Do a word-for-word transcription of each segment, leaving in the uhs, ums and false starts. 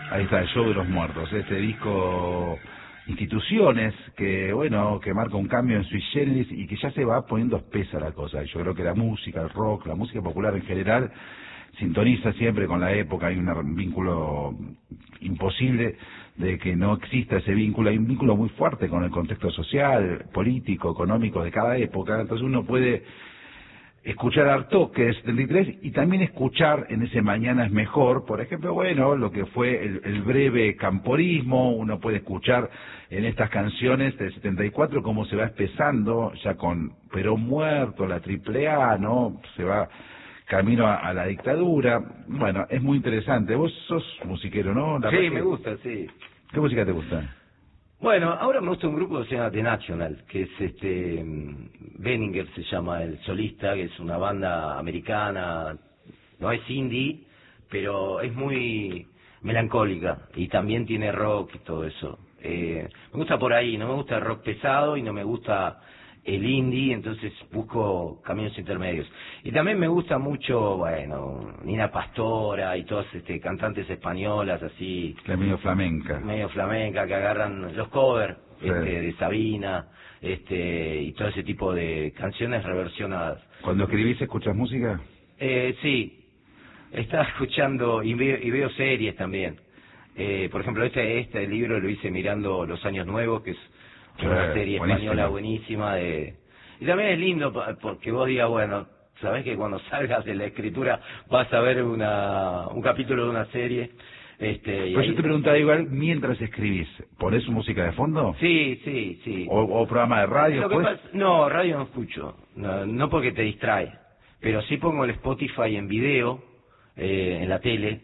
Ahí está, El Show de los Muertos, este disco Instituciones, que bueno, que marca un cambio en sui generis y que ya se va poniendo espesa la cosa. Yo creo que la música, el rock, la música popular en general, sintoniza siempre con la época, hay un vínculo imposible de que no exista ese vínculo, hay un vínculo muy fuerte con el contexto social, político, económico de cada época, entonces uno puede escuchar Artaud, de setenta y tres, y también escuchar en ese Mañana es Mejor, por ejemplo, bueno, lo que fue el, el breve camporismo, uno puede escuchar en estas canciones del setenta y cuatro cómo se va espesando, ya con Perón muerto, la triple A, ¿no? Se va camino a, a la dictadura. Bueno, es muy interesante. Vos sos musiquero, ¿no? La sí, me gusta, sí. ¿Qué música te gusta? Bueno, ahora me gusta un grupo que se llama The National, que es este, Benninger se llama el solista, que es una banda americana, no es indie, pero es muy melancólica y también tiene rock y todo eso. Eh, me gusta por ahí, no me gusta el rock pesado y no me gusta el indie, entonces busco caminos intermedios. Y también me gusta mucho, bueno, Nina Pastora y todas este, cantantes españolas así. Que es medio flamenca. Medio flamenca, que agarran los covers sí. este, de Sabina este y todo ese tipo de canciones reversionadas. ¿Cuando escribís escuchas música? Eh, sí, estaba escuchando y veo, y veo series también. Eh, por ejemplo, este, este libro lo hice mirando Los Años Nuevos, que es una serie buenísima. española buenísima de y también es lindo porque vos digas, bueno, sabés que cuando salgas de la escritura vas a ver una un capítulo de una serie. Este, y Pero ahí... yo te preguntaba igual, mientras escribís, ¿ponés música de fondo? Sí, sí, sí. ¿O, o programa de radio? Lo que pues? pasa, no, radio no escucho, no, no porque te distrae, pero sí pongo el Spotify en video, eh, en la tele,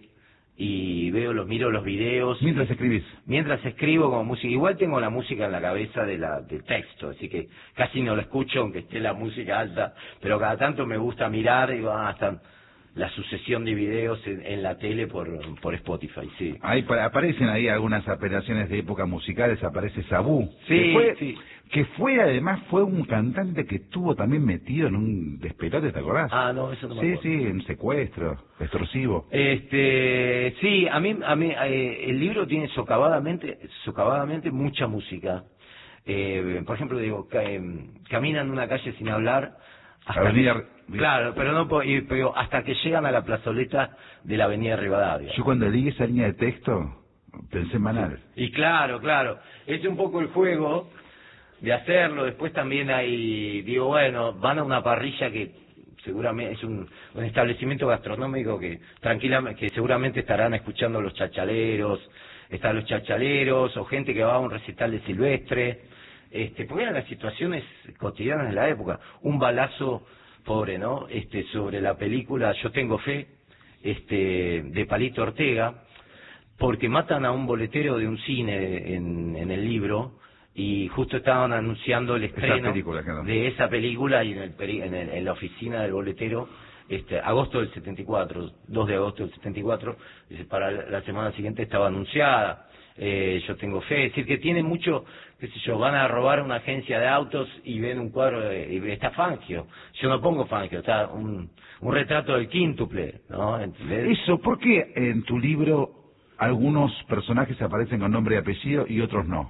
y veo los miro los videos. Mientras escribís. Mientras escribo como música, igual tengo la música en la cabeza de la del texto, así que casi no la escucho aunque esté la música alta, pero cada tanto me gusta mirar y va hasta la sucesión de videos en, en la tele por por Spotify, sí. Ahí aparecen ahí algunas apelaciones de época musicales, aparece Sabú. Sí, que fue, sí. Que fue además, fue un cantante que estuvo también metido en un despelote, ¿te acordás? Ah, no, eso no me Sí, acuerdo. sí, en secuestro, extorsivo. Este, sí, a mí, a mí eh, el libro tiene socavadamente, socavadamente mucha música. Eh, por ejemplo, digo, ca, eh, caminan una calle sin hablar. Hasta Avenida... que, claro, pero no, pero hasta que llegan a la plazoleta de la Avenida Rivadavia. Yo cuando leí esa línea de texto pensé en Manal. Y claro, claro, es un poco el juego de hacerlo. Después también hay, digo, bueno, van a una parrilla que seguramente es un, un establecimiento gastronómico que tranquilamente, que seguramente estarán escuchando los chachaleros, están los chachaleros o gente que va a un recital de Silvestre, este, porque eran las situaciones cotidianas de la época. Un balazo, pobre, ¿no? Este, sobre la película Yo tengo fe, este, de Palito Ortega, porque matan a un boletero de un cine en, en el libro. Y justo estaban anunciando el estreno esa película, claro. de esa película y en, el, en, el, en la oficina del boletero, este, agosto del setenta y cuatro, dos de agosto del setenta y cuatro, para la semana siguiente estaba anunciada. Eh, yo tengo fe, es decir, que tiene mucho, qué sé yo, van a robar una agencia de autos y ven un cuadro, de, y está Fangio. Yo no pongo Fangio, está un, un retrato del quíntuple, ¿no? ¿Entendés? Eso, ¿por qué en tu libro algunos personajes aparecen con nombre y apellido y otros no?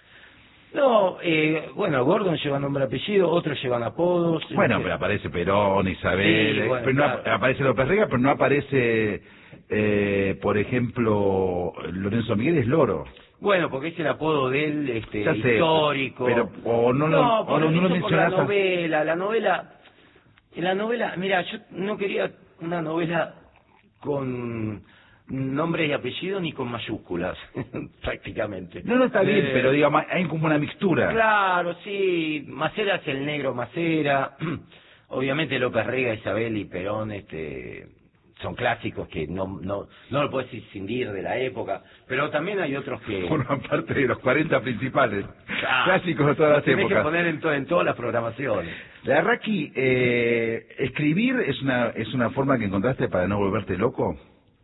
No, eh, bueno, Gordon lleva nombre y apellido, otros llevan apodos. Bueno, este... pero aparece Perón, Isabel, sí, eh, bueno, pero no claro. aparece López Rega, pero no aparece, eh, por ejemplo, Lorenzo Miguel es Loro. Bueno, porque es el apodo de él, este, ya sé, histórico. Pero, o no, lo, no, o no, no lo mencionas. La novela, la novela, la novela, mira, yo no quería una novela con nombre y apellido ni con mayúsculas, prácticamente. No, no está bien, eh, pero digamos, hay como una mixtura. Claro, sí, Macera es el negro Macera, obviamente López Rega, Isabel y Perón, este, son clásicos que no no no lo puedes escindir de la época, pero también hay otros que forman parte de los cuarenta principales, ah, clásicos de todas las tenés épocas. Que poner en, to, en todas las programaciones. La verdad que eh, escribir es una es una forma que encontraste para no volverte loco.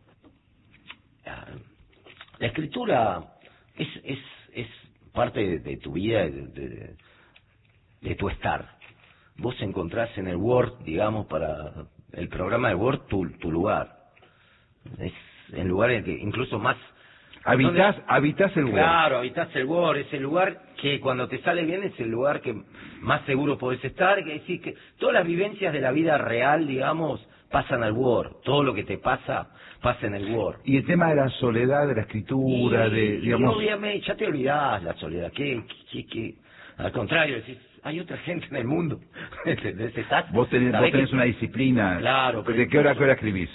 La escritura es es es parte de, de tu vida, de, de, de tu estar. Vos encontrás en el Word, digamos, para el programa de Word tu, tu lugar. Es el lugar en que incluso más Habitas, donde, habitas el Word. Claro, habitas el Word, es el lugar que cuando te sale bien es el lugar que más seguro podés estar, que decir que todas las vivencias de la vida real, digamos, pasan al Word, todo lo que te pasa, pasa en el Word. Y el tema de la soledad, de la escritura, y, de, digamos... Y obviamente, ya te olvidás la soledad, que, que, que, al contrario, decís, hay otra gente en el mundo, ¿entendés? Estás, Vos tenés, vos tenés que... una disciplina. Claro. ¿De qué hora a qué hora escribís?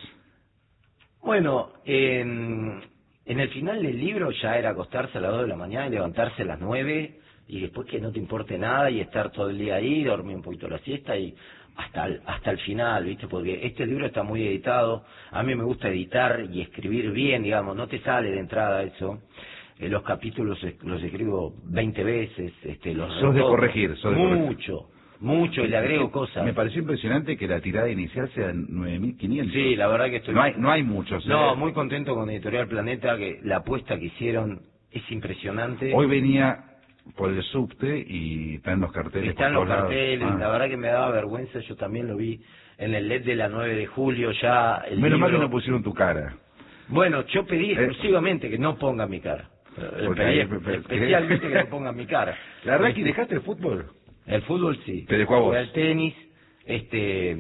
Bueno, en, en el final del libro ya era acostarse a las dos de la mañana y levantarse a las nueve y después que no te importe nada y estar todo el día ahí, dormir un poquito la siesta y hasta el, hasta el final, ¿viste? Porque este libro está muy editado, a mí me gusta editar y escribir bien, digamos, no te sale de entrada eso. Eh, los capítulos los escribo veinte veces, este, los sos de corregir, sos de mucho. corregir. Mucho, y le agrego cosas. Me pareció impresionante que la tirada inicial sea nueve mil quinientos. Sí, la verdad que estoy... No hay, no hay muchos. No, ¿eh? muy contento con Editorial Planeta, que la apuesta que hicieron es impresionante. Hoy venía por el subte y están los carteles. Están por los todos carteles, lados. Ah. La verdad que me daba vergüenza, yo también lo vi en el L E D de la nueve de julio ya. El Menos libro... mal que no pusieron tu cara. Bueno, yo pedí eh... exclusivamente que no pongan mi cara. Porque pedí ahí, pero, especialmente que no pongan mi cara. La verdad que dejaste el fútbol. El fútbol sí. Te dejó a vos. Jugué al tenis, este,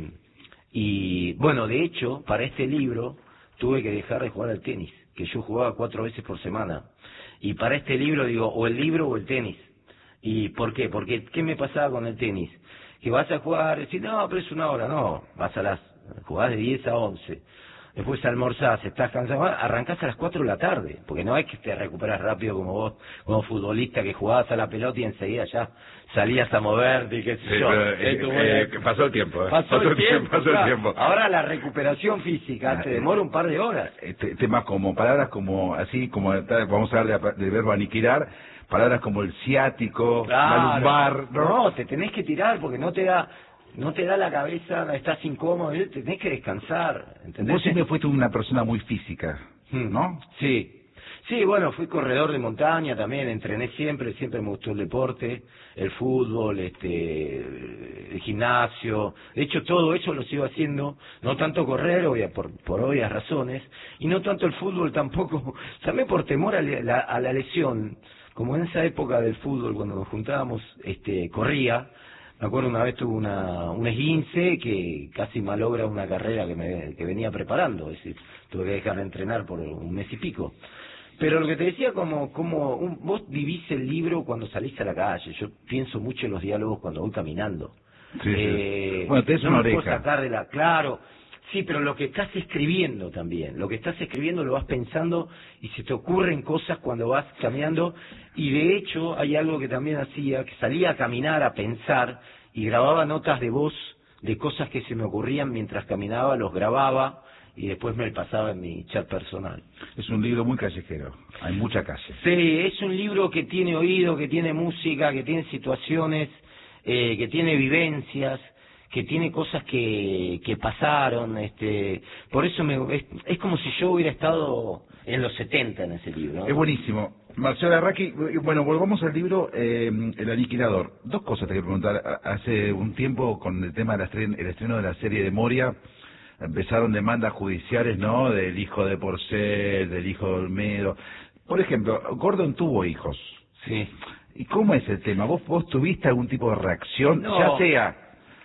y bueno, de hecho, para este libro tuve que dejar de jugar al tenis, que yo jugaba cuatro veces por semana. Y para este libro digo, o el libro o el tenis. ¿Y por qué? Porque, ¿qué me pasaba con el tenis? Que vas a jugar, decís, no, pero es una hora, no, vas a las, jugás de diez a once. Después almorzás, estás cansado, arrancás a las cuatro de la tarde, porque no es que te recuperas rápido como vos, como futbolista que jugabas a la pelota y enseguida ya salías a moverte y qué sé sí, yo. Pero, eh, eh, eh, pasó el tiempo. Eh. Pasó, pasó el tiempo, pasó claro. el tiempo. Ahora la recuperación física ah, te demora un par de horas. Este, temas como, palabras como, así como, vamos a hablar del verbo aniquilar, palabras como el ciático, claro. la lumbar, ¿no? No, te tenés que tirar porque no te da... No te da la cabeza, estás incómodo, tenés que descansar, ¿entendés? Vos siempre fuiste una persona muy física, ¿no? Sí, sí, bueno, fui corredor de montaña también, entrené siempre, siempre me gustó el deporte, el fútbol, este, el gimnasio, de hecho todo eso lo sigo haciendo, no tanto correr, obvia, por, por obvias razones, y no tanto el fútbol tampoco, también por temor a la, a la lesión, como en esa época del fútbol, cuando nos juntábamos, este, corría. Me acuerdo una vez tuve una, un esguince que casi malogra una carrera que, me, que venía preparando, es decir, tuve que dejar de entrenar por un mes y pico. Pero lo que te decía, como, como un, vos vivís el libro cuando salís a la calle, yo pienso mucho en los diálogos cuando voy caminando. Sí, eh, sí. Bueno, tenés no una me puedo oreja. sacar de la, claro, sí, pero lo que estás escribiendo también, lo que estás escribiendo lo vas pensando y se te ocurren cosas cuando vas caminando. Y de hecho hay algo que también hacía, que salía a caminar, a pensar, y grababa notas de voz de cosas que se me ocurrían mientras caminaba, los grababa y después me pasaba en mi chat personal. Es un libro muy callejero, hay mucha calle. Sí, es un libro que tiene oído, que tiene música, que tiene situaciones, eh, que tiene vivencias, que tiene cosas que, que pasaron, este, por eso me, es, es como si yo hubiera estado en los setenta en ese libro, ¿no? Es buenísimo. Marcelo Arraqui, bueno, volvamos al libro eh, El Aniquilador. Dos cosas te quiero preguntar. Hace un tiempo, con el tema del estreno, el estreno de la serie de Moria, empezaron demandas judiciales, ¿no?, del hijo de Porcel, del hijo de Olmedo. Por ejemplo, Gordon tuvo hijos. Sí. ¿Y cómo es el tema? ¿Vos, vos tuviste algún tipo de reacción, no. ya sea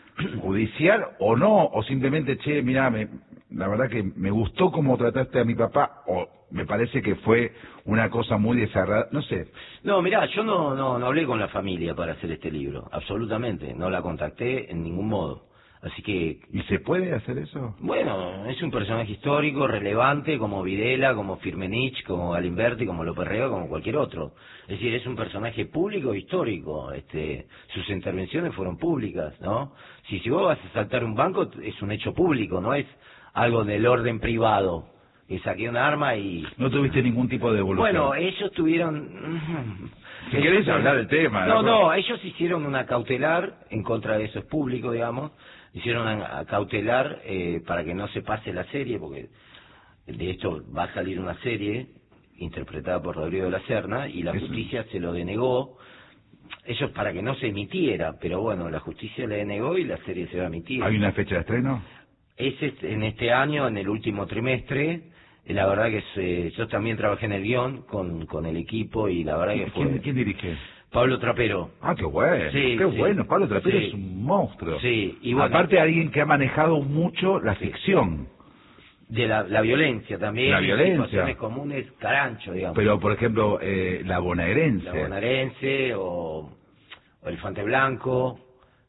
judicial o no, o simplemente, che, mirá, me, la verdad que me gustó cómo trataste a mi papá, o me parece que fue una cosa muy desagradable, no sé? No, mirá, yo no, no, no hablé con la familia para hacer este libro, absolutamente, no la contacté en ningún modo. Así que... ¿Y se puede hacer eso? Bueno, es un personaje histórico, relevante, como Videla, como Firmenich, como Galimberti, como López Rega, como cualquier otro. Es decir, es un personaje público e histórico. Este, sus intervenciones fueron públicas, ¿no? Si, si vos vas a saltar un banco, es un hecho público, no es algo del orden privado. Que saqué un arma y... No tuviste ningún tipo de evolución. Bueno, ellos tuvieron... Si querés hablar del tema. No, no, no, ellos hicieron una cautelar en contra de eso, es público, digamos. Hicieron una cautelar eh, para que no se pase la serie, porque de esto va a salir una serie interpretada por Rodrigo de la Serna, y la Eso. justicia se lo denegó. Ellos para que no se emitiera, pero bueno, la justicia le denegó y la serie se va a emitir. ¿Hay una fecha de estreno? Es en este año, en el último trimestre, La verdad que es, eh, yo también trabajé en el guión con, con el equipo y la verdad que fue... ¿Quién, quién dirige? Pablo Trapero. Ah, qué bueno, Sí, qué sí, bueno. Pablo Trapero sí. es un monstruo. Sí, y bueno, aparte alguien que ha manejado mucho la ficción. De la, la violencia también. La violencia. Situaciones comunes, carancho, digamos. Pero, por ejemplo, eh, la bonaerense. La bonaerense o, o Elefante Blanco,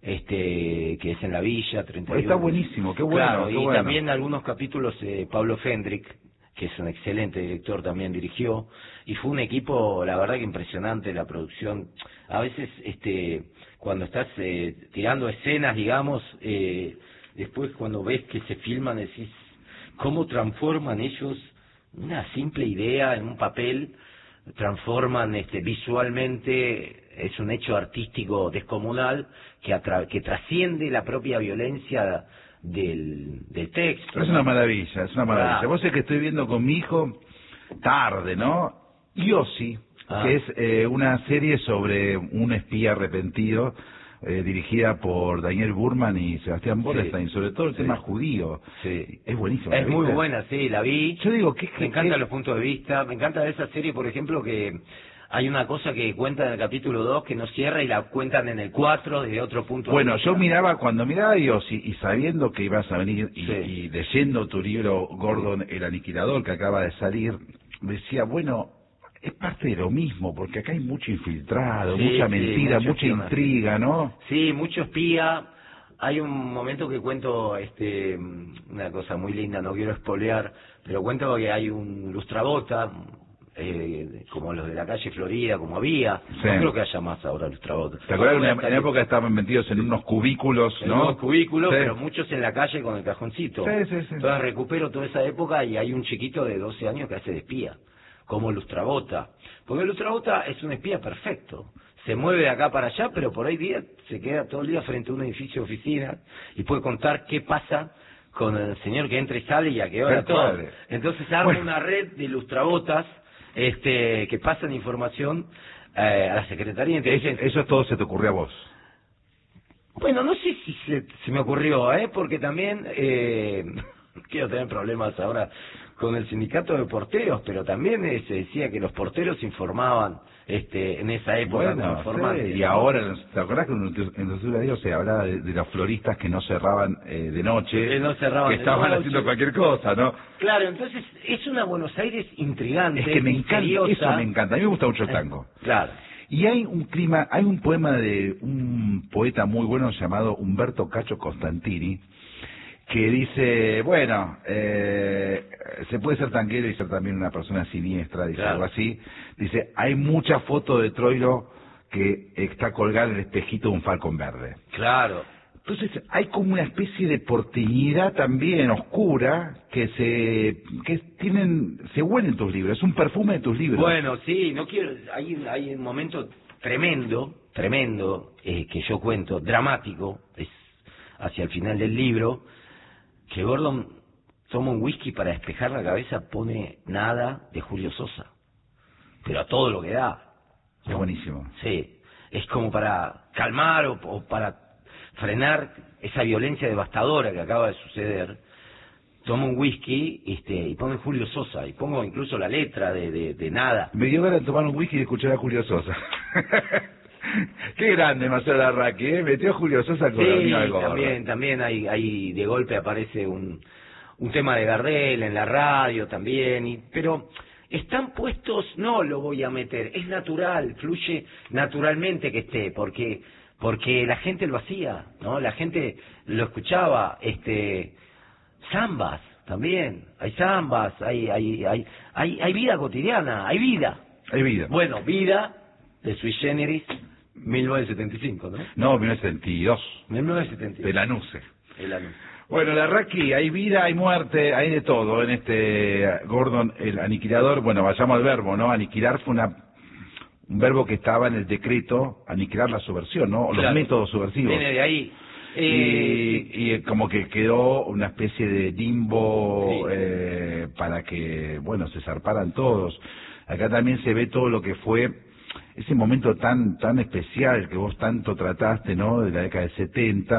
este que es en la Villa, treinta y uno. Está buenísimo, qué bueno. Claro, qué y bueno. también algunos capítulos eh, Pablo Fendrick, que es un excelente director, también dirigió, y fue un equipo, la verdad que impresionante la producción. A veces, este cuando estás eh, tirando escenas, digamos, eh, después cuando ves que se filman, decís, ¿cómo transforman ellos una simple idea en un papel? Transforman este visualmente, es un hecho artístico descomunal que, atra que trasciende la propia violencia del, del texto. Es una maravilla, es una maravilla. Claro. Vos sé que estoy viendo con mi hijo, tarde, ¿no? Yossi, Ah. que es eh, una serie sobre un espía arrepentido, eh, dirigida por Daniel Burman y Sebastián Borenstein, sí. sobre todo el sí. tema judío. Sí. Es buenísimo. Es muy buena, sí, la vi. Yo digo que... Me encantan es... los puntos de vista, me encanta de esa serie, por ejemplo, que... Hay una cosa que cuentan en el capítulo dos que no cierra y la cuentan en el cuatro desde otro punto bueno, de vista. Bueno, yo miraba, cuando miraba a Dios y, y sabiendo que ibas a venir y, sí. y leyendo tu libro Gordon, el aniquilador, que acaba de salir, decía, bueno, es parte de lo mismo, porque acá hay mucho infiltrado, sí, mucha sí, mentira, mucha espionaje. intriga, ¿no? Sí, mucho espía. Hay un momento que cuento este una cosa muy linda, no quiero espolear, pero cuento que hay un lustrabota, Eh, como los de la calle Florida, como había, sí. no creo que haya más ahora lustrabotas. ¿Te acuerdas que en la época estaban metidos en unos cubículos, en no? unos cubículos, sí. pero muchos en la calle con el cajoncito. Sí, sí, sí. Entonces recupero toda esa época y hay un chiquito de doce años que hace de espía, como lustrabota. Porque el lustrabota es un espía perfecto. Se mueve de acá para allá, pero por ahí día se queda todo el día frente a un edificio de oficina y puede contar qué pasa con el señor que entra y sale y a qué hora todo. Entonces arma bueno. una red de lustrabotas este que pasan información eh, a la Secretaría de Inteligencia. Eso todo se te ocurrió a vos. Bueno, no sé si se, se me ocurrió, ¿eh? Porque también eh, quiero tener problemas ahora con el sindicato de porteros, pero también eh, se decía que los porteros informaban este en esa época bueno, informantes, sí. Y ¿no? ahora, ¿te acordás que en los días se hablaba de, de los floristas que no cerraban eh, de noche? Que no cerraban que de estaban noche. haciendo cualquier cosa, ¿no? Claro, entonces es una Buenos Aires intrigante, es que me encanta, misteriosa. Eso me encanta, a mí me gusta mucho el tango. Claro. Y hay un clima, hay un poema de un poeta muy bueno llamado Humberto Cacho Costantini, que dice, bueno, eh, se puede ser tanguero y ser también una persona siniestra, dice claro. algo así. Dice, hay mucha foto de Troilo que está colgada en el espejito de un falcón verde. Claro. Entonces hay como una especie de porteñidad también oscura que se que tienen se huele en tus libros, es un perfume de tus libros. Bueno, sí, no quiero, hay, hay un momento tremendo, tremendo, eh, que yo cuento, dramático, es hacia el final del libro, que Gordon toma un whisky para despejar la cabeza, pone Nada de Julio Sosa, pero a todo lo que da. Es buenísimo. Sí, es como para calmar o, o para frenar esa violencia devastadora que acaba de suceder. Tomo un whisky este, y pongo Julio Sosa, y pongo incluso la letra de, de, de Nada. Me dio ganas de tomar un whisky y escuchar a Julio Sosa. Qué grande Marcelo Larraqui, ¿eh? Metió a Julio Sosa con sí, la gorra. también, también hay, hay, de golpe aparece un, un tema de Gardel en la radio también, y, pero están puestos, no lo voy a meter, es natural, fluye naturalmente que esté, porque porque la gente lo hacía, ¿no? La gente lo escuchaba, este, zambas también, hay zambas, hay, hay, hay, hay, hay vida cotidiana, hay vida. Hay vida. Bueno, vida de Sui Generis, mil novecientos setenta y cinco, ¿no? No, mil novecientos setenta y dos. mil novecientos setenta y dos. De Lanuse. De Lanuse. Bueno, Larraqui, hay vida, hay muerte, hay de todo en este Gordon, el aniquilador. Bueno, vayamos al verbo, ¿no? Aniquilar fue una... un verbo que estaba en el decreto, aniquilar la subversión, ¿no? O claro. los métodos subversivos. Viene de ahí. Eh... Y, y como que quedó una especie de limbo sí. eh, para que, bueno, se zarparan todos. Acá también se ve todo lo que fue ese momento tan tan especial que vos tanto trataste, ¿no? De la década del setenta,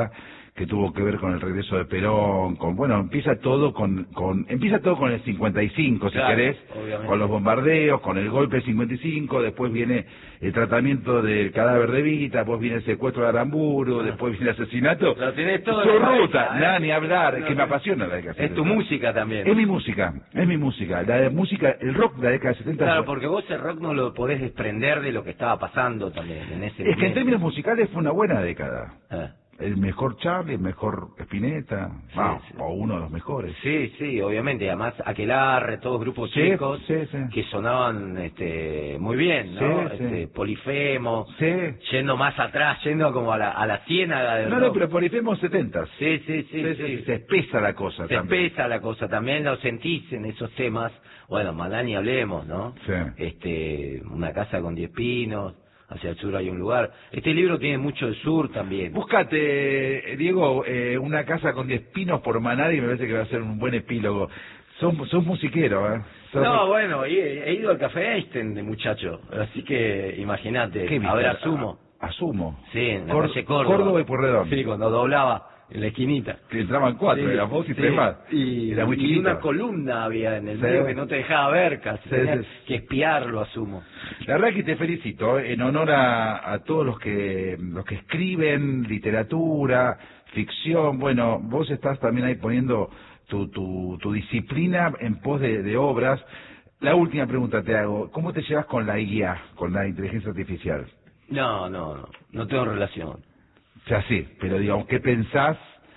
que tuvo que ver con el regreso de Perón, con bueno, empieza todo con, con empieza todo con el cincuenta y cinco, si claro, querés, obviamente. con los bombardeos, con el golpe del cincuenta y cinco, después viene el tratamiento del cadáver de Evita, después viene el secuestro de Aramburu, ah. después viene el asesinato. Lo tenés todo Su en la ruta, cabeza, ¿eh? nada ni hablar, no, es que me apasiona la década de Es tu música también. Es mi música, es mi música, la de música, el rock de la década de setenta. Claro, porque vos el rock no lo podés desprender de lo que estaba pasando también en ese momento. Es que en términos musicales fue una buena década. Ah. El mejor Charlie, el mejor Spinetta, Sí, ah, sí. o uno de los mejores. Sí, sí, obviamente. Además, Aquelarre, todos grupos Sí, chicos sí, sí. que sonaban este, muy bien, ¿no? Sí, sí. Este, Polifemo, Sí. yendo más atrás, yendo como a la, a la ciénaga del No, rock. no, pero Polifemo setentas. Sí, sí, sí, sí. sí, se espesa la cosa Se también. espesa la cosa, también lo sentís en esos temas. Bueno, Maná ni hablemos, ¿no? Sí. Este, una casa con diez pinos, hacia el sur hay un lugar. Este libro tiene mucho del sur también. Búscate, Diego, eh, una casa con diez pinos por Manal y me parece que va a ser un buen epílogo. Son, son musiqueros, ¿eh? Son... No, bueno, he, he ido al Café Einstein de muchacho, así que imagínate, ¿Qué a ver, viste? asumo. A- Asumo. Sí, en la Cor- calle Córdoba. Córdoba y Pueyrredón. Sí, cuando doblaba en la esquinita. Que entraban cuatro, Sí, eran vos y sí. tres más. Y, Era muy y chiquito. una columna había en el Sí. medio que no te dejaba ver casi, Sí, tenías sí. que espiarlo, asumo. La verdad que te felicito, ¿eh? En honor a, a todos los que los que escriben literatura, ficción. Bueno, vos estás también ahí poniendo tu, tu, tu disciplina en pos de, de obras. La última pregunta te hago, ¿cómo te llevas con la I A, con la inteligencia artificial? No, no, no, no tengo relación. O sea, sí, pero digamos, ¿qué pensás?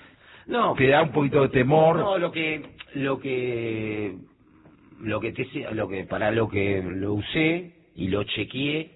No, ¿Te da un poquito de temor? no, lo que, lo que, lo que te, lo que, para lo que lo usé y lo chequeé,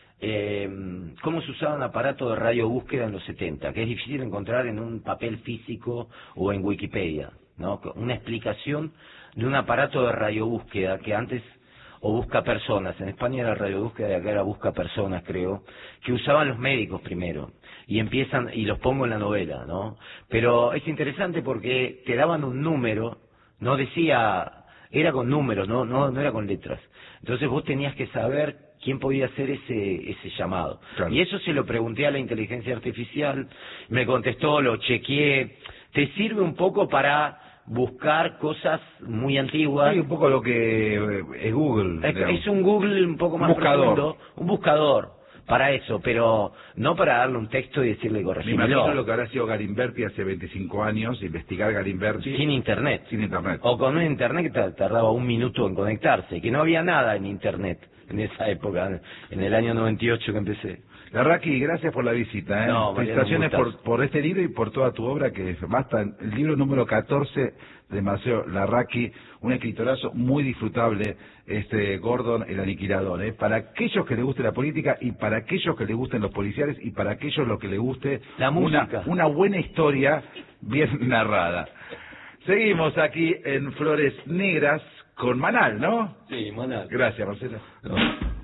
eh, cómo se usaba un aparato de radio búsqueda en los setenta, que es difícil encontrar en un papel físico o en Wikipedia, ¿no? Una explicación de un aparato de radio búsqueda que antes, o busca personas, en España era radio búsqueda y acá era busca personas, creo, que usaban los médicos primero, y empiezan, y los pongo en la novela, ¿no? Pero es interesante porque te daban un número, no decía, era con números, no, no, no era con letras. Entonces vos tenías que saber quién podía hacer ese, ese llamado. Claro. Y eso se lo pregunté a la inteligencia artificial, me contestó, lo chequeé, te sirve un poco para buscar cosas muy antiguas. Sí, un poco lo que eh, es Google. Es, digamos. es un Google un poco más Buscador. profundo, un buscador para eso, pero no para darle un texto y decirle Me imagino corregímelo. lo que habrá sido Galimberti hace veinticinco años, investigar Galimberti Sin internet. sin internet. O con un internet que ta- tardaba un minuto en conectarse, que no había nada en internet en esa época, en el año noventa y ocho que empecé. La Raki, gracias por la visita. ¿eh? No, Mariano, Felicitaciones un gustazo. por, por este libro y por toda tu obra, que basta. El libro número catorce de Maceo Larraqui, un escritorazo muy disfrutable, este Gordon el Aniquilador. ¿eh? Para aquellos que les guste la política y para aquellos que les gusten los policiales y para aquellos los que les guste La una, música. una buena historia bien narrada. Seguimos aquí en Flores Negras con Manal, ¿no? Sí, Manuel. Gracias, Marcelo. No.